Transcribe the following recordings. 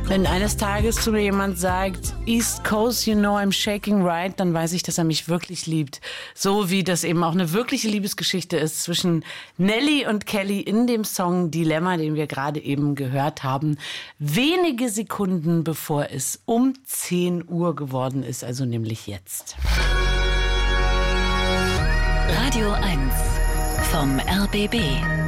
Wenn eines Tages zu mir jemand sagt, East Coast, you know I'm shaking right, dann weiß ich, dass er mich wirklich liebt. So wie das eben auch eine wirkliche Liebesgeschichte ist zwischen Nelly und Kelly in dem Song Dilemma, den wir gerade eben gehört haben. Wenige Sekunden bevor es um 10 Uhr geworden ist, also nämlich jetzt. Radio 1 vom RBB.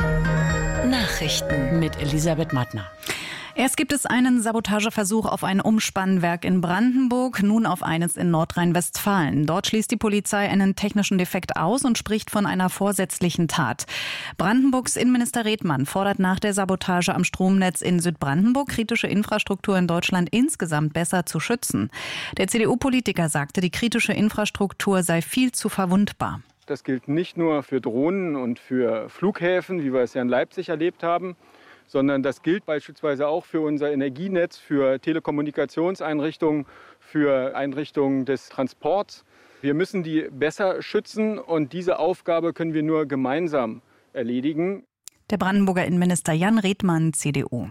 Nachrichten Mit Elisabeth Mattner. Erst gibt es einen Sabotageversuch auf ein Umspannwerk in Brandenburg, nun auf eines in Nordrhein-Westfalen. Dort schließt die Polizei einen technischen Defekt aus und spricht von einer vorsätzlichen Tat. Brandenburgs Innenminister Redmann fordert nach der Sabotage am Stromnetz in Südbrandenburg, kritische Infrastruktur in Deutschland insgesamt besser zu schützen. Der CDU-Politiker sagte, die kritische Infrastruktur sei viel zu verwundbar. Das gilt nicht nur für Drohnen und für Flughäfen, wie wir es ja in Leipzig erlebt haben, sondern das gilt beispielsweise auch für unser Energienetz, für Telekommunikationseinrichtungen, für Einrichtungen des Transports. Wir müssen die besser schützen und diese Aufgabe können wir nur gemeinsam erledigen. Der Brandenburger Innenminister Jan Redmann, CDU.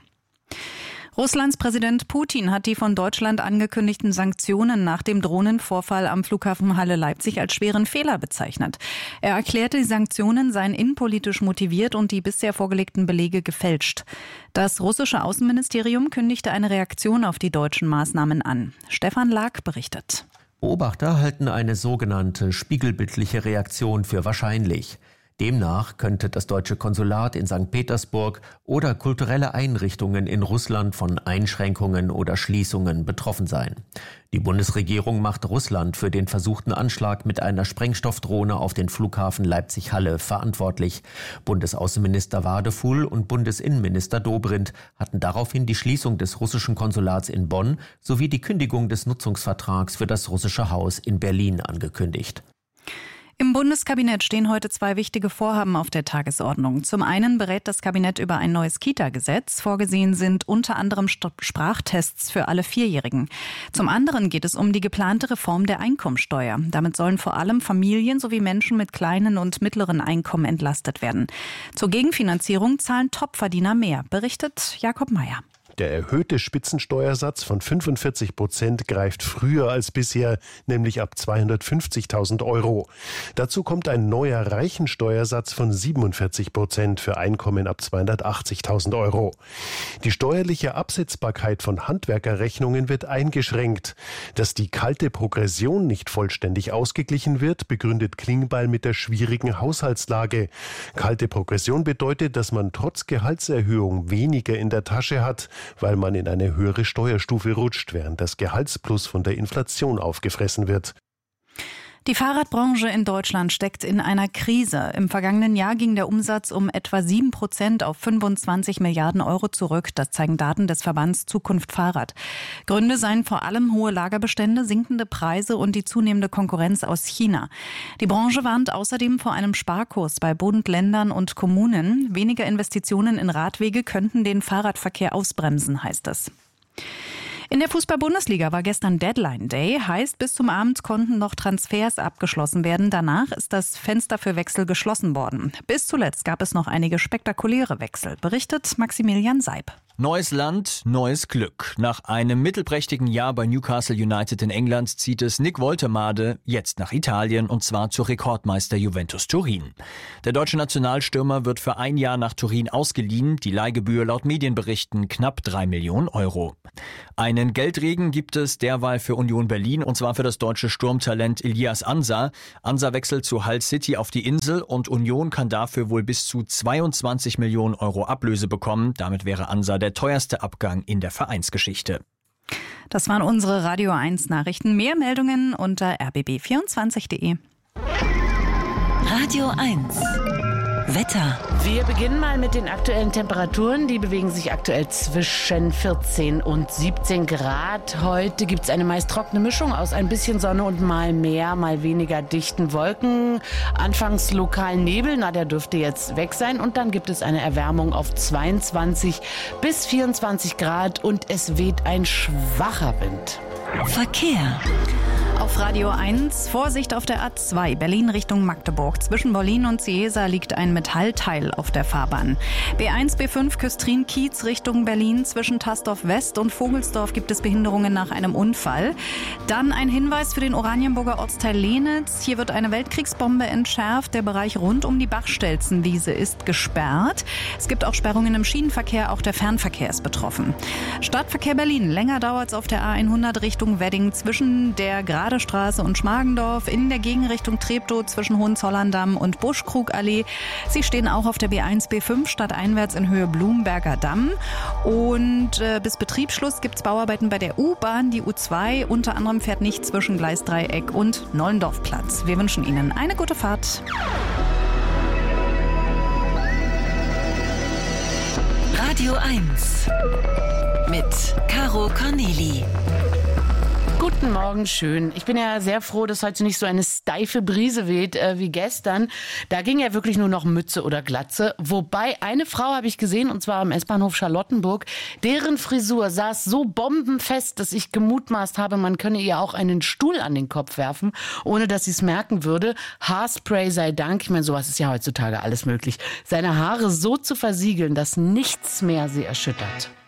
Russlands Präsident Putin hat die von Deutschland angekündigten Sanktionen nach dem Drohnenvorfall am Flughafen Halle-Leipzig als schweren Fehler bezeichnet. Er erklärte, die Sanktionen seien innenpolitisch motiviert und die bisher vorgelegten Belege gefälscht. Das russische Außenministerium kündigte eine Reaktion auf die deutschen Maßnahmen an. Stefan Lag berichtet. Beobachter halten eine sogenannte spiegelbildliche Reaktion für wahrscheinlich. Demnach könnte das deutsche Konsulat in St. Petersburg oder kulturelle Einrichtungen in Russland von Einschränkungen oder Schließungen betroffen sein. Die Bundesregierung macht Russland für den versuchten Anschlag mit einer Sprengstoffdrohne auf den Flughafen Leipzig-Halle verantwortlich. Bundesaußenminister Wadefuhl und Bundesinnenminister Dobrindt hatten daraufhin die Schließung des russischen Konsulats in Bonn sowie die Kündigung des Nutzungsvertrags für das russische Haus in Berlin angekündigt. Im Bundeskabinett stehen heute 2 wichtige Vorhaben auf der Tagesordnung. Zum einen berät das Kabinett über ein neues Kita-Gesetz. Vorgesehen sind unter anderem Sprachtests für alle 4-Jährigen. Zum anderen geht es um die geplante Reform der Einkommensteuer. Damit sollen vor allem Familien sowie Menschen mit kleinen und mittleren Einkommen entlastet werden. Zur Gegenfinanzierung zahlen Topverdiener mehr, berichtet Jakob Mayer. Der erhöhte Spitzensteuersatz von 45% greift früher als bisher, nämlich ab 250.000 Euro. Dazu kommt ein neuer Reichensteuersatz von 47% für Einkommen ab 280.000 Euro. Die steuerliche Absetzbarkeit von Handwerkerrechnungen wird eingeschränkt. Dass die kalte Progression nicht vollständig ausgeglichen wird, begründet Klingbeil mit der schwierigen Haushaltslage. Kalte Progression bedeutet, dass man trotz Gehaltserhöhung weniger in der Tasche hat, weil man in eine höhere Steuerstufe rutscht, während das Gehaltsplus von der Inflation aufgefressen wird. Die Fahrradbranche in Deutschland steckt in einer Krise. Im vergangenen Jahr ging der Umsatz um etwa 7% auf 25 Milliarden Euro zurück. Das zeigen Daten des Verbands Zukunft Fahrrad. Gründe seien vor allem hohe Lagerbestände, sinkende Preise und die zunehmende Konkurrenz aus China. Die Branche warnt außerdem vor einem Sparkurs bei Bund, Ländern und Kommunen. Weniger Investitionen in Radwege könnten den Fahrradverkehr ausbremsen, heißt es. In der Fußball-Bundesliga war gestern Deadline Day. Heißt, bis zum Abend konnten noch Transfers abgeschlossen werden. Danach ist das Fenster für Wechsel geschlossen worden. Bis zuletzt gab es noch einige spektakuläre Wechsel, berichtet Maximilian Seib. Neues Land, neues Glück. Nach einem mittelprächtigen Jahr bei Newcastle United in England zieht es Nick Woltemade jetzt nach Italien und zwar zu Rekordmeister Juventus Turin. Der deutsche Nationalstürmer wird für ein Jahr nach Turin ausgeliehen. Die Leihgebühr laut Medienberichten knapp 3 Millionen Euro. Einen Geldregen gibt es derweil für Union Berlin und zwar für das deutsche Sturmtalent Ilias Ansa. Ansa wechselt zu Hull City auf die Insel und Union kann dafür wohl bis zu 22 Millionen Euro Ablöse bekommen. Damit wäre Ansa der teuerste Abgang in der Vereinsgeschichte. Das waren unsere Radio 1 Nachrichten. Mehr Meldungen unter rbb24.de. Radio 1 Wetter. Wir beginnen mal mit den aktuellen Temperaturen. Die bewegen sich aktuell zwischen 14 und 17 Grad. Heute gibt es eine meist trockene Mischung aus ein bisschen Sonne und mal mehr, mal weniger dichten Wolken. Anfangs lokalen Nebel, der dürfte jetzt weg sein. Und dann gibt es eine Erwärmung auf 22 bis 24 Grad und es weht ein schwacher Wind. Verkehr. Auf Radio 1, Vorsicht auf der A2, Berlin Richtung Magdeburg. Zwischen Berlin und Cieza liegt ein Metallteil auf der Fahrbahn. B1, B5, Küstrin-Kiez Richtung Berlin. Zwischen Tasdorf West und Vogelsdorf gibt es Behinderungen nach einem Unfall. Dann ein Hinweis für den Oranienburger Ortsteil Lehnitz. Hier wird eine Weltkriegsbombe entschärft. Der Bereich rund um die Bachstelzenwiese ist gesperrt. Es gibt auch Sperrungen im Schienenverkehr, auch der Fernverkehr ist betroffen. Stadtverkehr Berlin. Länger dauert es auf der A100 Richtung Wedding zwischen der Gradestraße und Schmargendorf, in der Gegenrichtung Treptow zwischen Hohenzollern-Damm und Buschkrugallee. Sie stehen auch auf der B1, B5 stadteinwärts in Höhe Blumberger Damm. Und bis Betriebsschluss gibt es Bauarbeiten bei der U-Bahn. Die U2 unter anderem fährt nicht zwischen Gleisdreieck und Nollendorfplatz. Wir wünschen Ihnen eine gute Fahrt. Radio 1 mit Caro Corneli. Guten Morgen, schön. Ich bin ja sehr froh, dass heute nicht so eine steife Brise weht wie gestern. Da ging ja wirklich nur noch Mütze oder Glatze. Wobei, eine Frau habe ich gesehen, und zwar am S-Bahnhof Charlottenburg. Deren Frisur saß so bombenfest, dass ich gemutmaßt habe, man könne ihr auch einen Stuhl an den Kopf werfen, ohne dass sie es merken würde. Haarspray sei Dank, ich meine, sowas ist ja heutzutage alles möglich. Seine Haare so zu versiegeln, dass nichts mehr sie erschüttert.